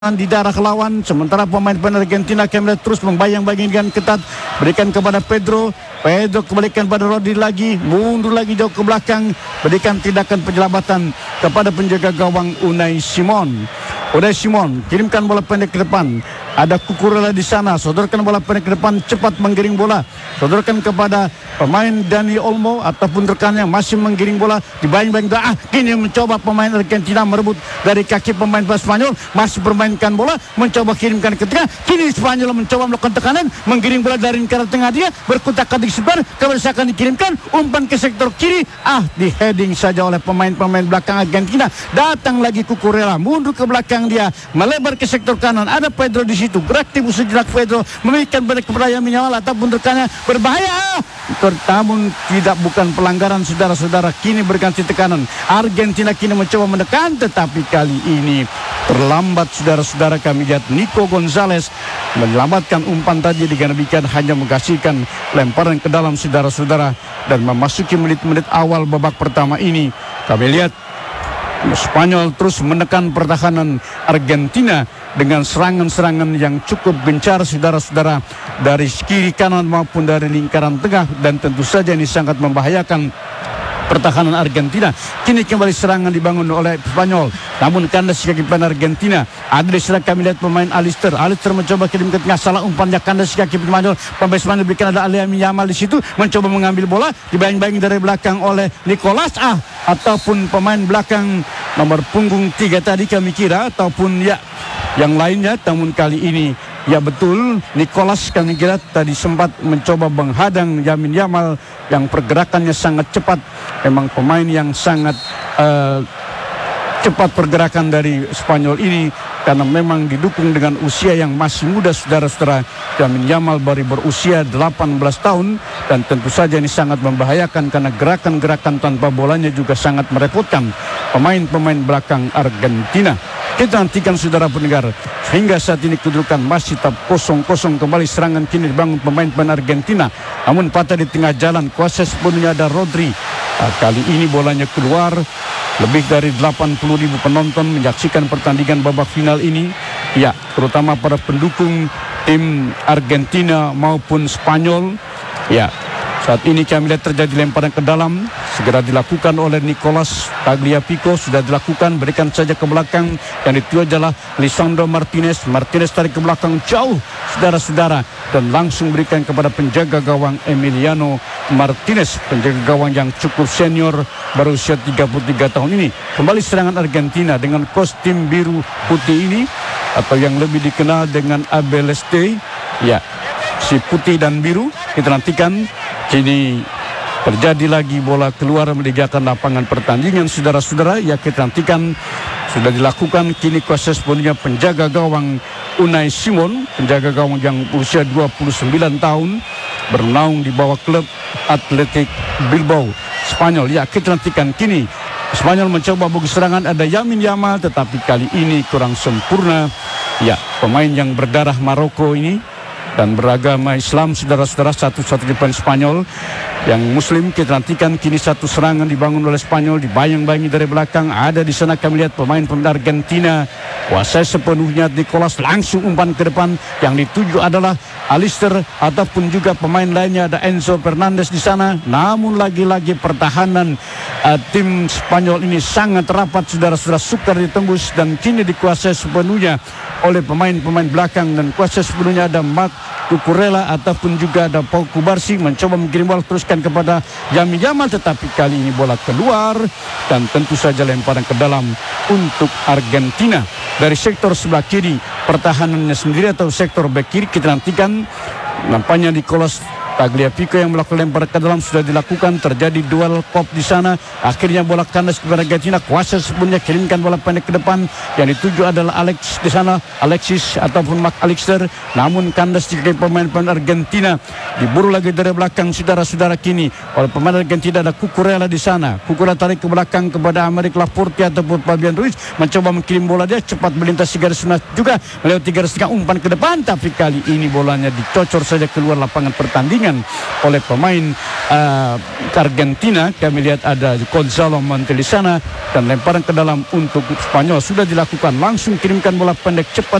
di daerah lawan, sementara pemain-pemain Argentina kembali terus membayang-bayang dengan ketat, berikan kepada Pedro kembalikan pada Rodri lagi, mundur lagi jauh ke belakang, berikan tindakan penyelamatan kepada penjaga gawang Unai Simon, kirimkan bola pendek ke depan, ada Cucurella di sana, sodorkan bola pendek ke depan, cepat menggiring bola, sodorkan kepada pemain Dani Olmo ataupun rekannya masih menggiring bola, dibayang-bayang, kini mencoba pemain Argentina merebut dari kaki pemain Spanyol, masih bermainkan bola, mencoba kirimkan ke tengah, kini Spanyol mencoba melakukan tekanan, menggiring bola dari lingkaran tengah dia, berkutak-katik sebar, kemudian dikirimkan, umpan ke sektor kiri, di heading saja oleh pemain-pemain belakang Argentina, datang lagi Cucurella, mundur ke belakang dia, melebar ke sektor kanan, ada Pedro di situ, beraktif sejenak Pedro, memberikan balik kepada Lamine Yamal ataupun rekannya, berbahaya, namun bukan pelanggaran saudara-saudara, kini berganti tekanan, Argentina kini mencoba menekan, tetapi kali ini terlambat saudara-saudara. Kami lihat Nico Gonzalez menyelamatkan umpan tadi dengan demikian hanya menghasilkan lemparan ke dalam saudara-saudara, dan memasuki menit-menit awal babak pertama ini kami lihat Spanyol terus menekan pertahanan Argentina dengan serangan-serangan yang cukup gencar saudara-saudara, dari kiri kanan maupun dari lingkaran tengah, dan tentu saja ini sangat membahayakan pertahanan Argentina. Kini kembali serangan dibangun oleh Spanyol, namun kandas kaki pemain Argentina, ada di sana kami lihat pemain Alister mencoba kirim ke tengah, salah umpannya, kandas kaki Spanyol, pemain Spanyol berikan ada Lamine Yamal di situ, mencoba mengambil bola, dibayang-bayang dari belakang oleh Nicolas ataupun pemain belakang nomor punggung 3 tadi kami kira, ataupun yang lainnya, namun kali ini betul Nicolas kami kira tadi sempat mencoba menghadang Lamine Yamal yang pergerakannya sangat cepat. Memang pemain yang sangat cepat pergerakan dari Spanyol ini, karena memang didukung dengan usia yang masih muda saudara-saudara. Lamine Yamal baru berusia 18 tahun, dan tentu saja ini sangat membahayakan karena gerakan-gerakan tanpa bolanya juga sangat merepotkan pemain-pemain belakang Argentina. Kita nantikan saudara pendengar, hingga saat ini kedudukan masih tetap 0-0. Kembali serangan kini dibangun pemain-pemain Argentina, namun patah di tengah jalan, kuasa sepenuhnya ada Rodri. Kali ini bolanya keluar. Lebih dari 80.000 penonton menyaksikan pertandingan babak final ini, terutama para pendukung tim Argentina maupun Spanyol. Saat ini kami lihat terjadi lemparan ke dalam, segera dilakukan oleh Nicolas Tagliafico, sudah dilakukan, berikan saja ke belakang, yang itu adalah Lisandro Martinez tarik ke belakang jauh saudara-saudara, dan langsung berikan kepada penjaga gawang Emiliano Martinez, penjaga gawang yang cukup senior, berusia 33 tahun ini. Kembali serangan Argentina dengan kostum biru putih ini, atau yang lebih dikenal dengan Abeleste, si putih dan biru. Kita nantikan. Kini terjadi lagi bola keluar meninggalkan lapangan pertandingan saudara-saudara. Kita nantikan, sudah dilakukan. Kini kuasa sepenuhnya penjaga gawang Unai Simon, penjaga gawang yang berusia 29 tahun, bernaung di bawah klub Athletic Bilbao Spanyol. Kita nantikan. Kini Spanyol mencoba bagi serangan, ada Lamine Yamal, tetapi kali ini kurang sempurna. Pemain yang berdarah Maroko ini dan beragama Islam saudara-saudara, satu-satunya pemain Spanyol yang muslim. Kita nantikan. Kini satu serangan dibangun oleh Spanyol, dibayang-bayangi dari belakang, ada di sana kami lihat pemain-pemain Argentina, kuasai sepenuhnya Nicolas, langsung umpan ke depan, yang dituju adalah Alister ataupun juga pemain lainnya, ada Enzo Fernandez di sana. Namun lagi-lagi pertahanan tim Spanyol ini sangat rapat saudara-saudara, sukar ditembus, dan kini dikuasai sepenuhnya oleh pemain-pemain belakang, dan kuasai sepenuhnya ada Cucurella ataupun juga ada Pau Kubarsi, mencoba mengirim bola teruskan kepada Lamine Yamal, tetapi kali ini bola keluar, dan tentu saja lemparan ke dalam untuk Argentina. Dari sektor sebelah kiri pertahanannya sendiri atau sektor back kiri, kita nantikan. Nampaknya Nicolas Tagliafico yang melakukan lempar ke dalam sudah dilakukan, terjadi duel pop di sana. Akhirnya bola kandas kepada Argentina, kuasa sepenuhnya kirimkan bola pendek ke depan, yang dituju adalah Alex di sana, Alexis ataupun Mark Alexander, namun kandas jika pemain-pemain Argentina. Diburu lagi dari belakang saudara-saudara kini oleh pemain Argentina, ada Cucurella di sana. Cucurella tarik ke belakang kepada Aymeric Laporte ataupun Fabian Ruiz, mencoba mengirim bola, dia cepat melintasi garis juga, melewati garis tengah, umpan ke depan, tapi kali ini bolanya dicocor saja keluar lapangan pertandingan. kepentingan oleh pemain Argentina. Kami lihat ada Gonzalo Montiel di sana dan lemparan ke dalam untuk Spanyol sudah dilakukan, langsung kirimkan bola pendek cepat